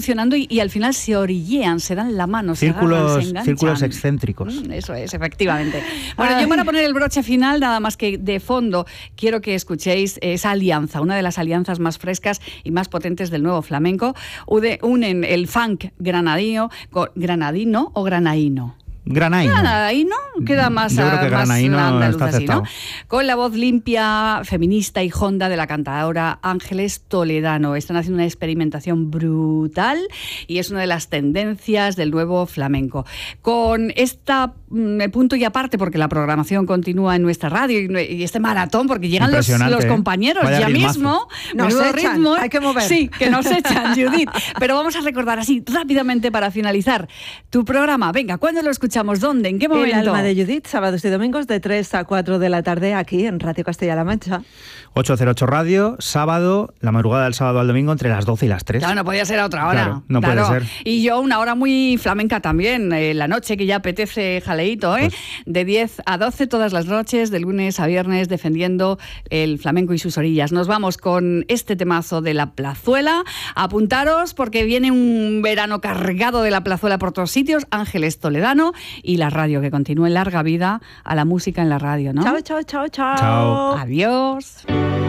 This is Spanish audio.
evolucionando y al final se orillean, se dan la mano, se enganchan. Círculos excéntricos. Eso es, efectivamente. Bueno, yo para poner el broche final, nada más que de fondo, quiero que escuchéis esa alianza, una de las alianzas más frescas y más potentes del nuevo flamenco. Unen el funk granadino o granaíno. Granaíno, queda más, yo creo que más andaluz así, ¿no? Con la voz limpia, feminista y honda de la cantadora Ángeles Toledano. Están haciendo una experimentación brutal y es una de las tendencias del nuevo flamenco. Con esta punto y aparte, porque la programación continúa en nuestra radio y este maratón, porque llegan los compañeros ya mismo. Nos echan, ritmo, hay que mover. Sí, que nos echan, Judith. Pero vamos a recordar así rápidamente para finalizar tu programa. Venga, ¿cuándo lo escuchamos? ¿Dónde? ¿En qué momento? El Alma de Judith, sábados y domingos de 3 a 4 de la tarde aquí en Radio Castilla-La Mancha. 808 Radio, sábado, la madrugada del sábado al domingo entre las 12 y las 3. Claro, no podía ser a otra hora. Claro, no puede ser. Y yo una hora muy flamenca también, la noche que ya apetece jaleíto, ¿eh? Pues, de 10 a 12 todas las noches, de lunes a viernes, defendiendo el flamenco y sus orillas. Nos vamos con este temazo de La Plazuela. Apuntaros porque viene un verano cargado de La Plazuela por todos sitios. Ángeles Toledano y la radio, que continúe larga vida a la música en la radio, ¿no? Chao, chao, chao, chao. Chao. Adiós.